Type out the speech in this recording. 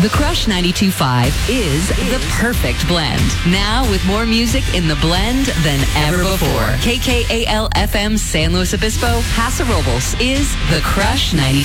The Crush 92.5 is the perfect blend. Now with more music in the blend than ever before. KKAL FM San Luis Obispo, Paso Robles is The Crush 92.5.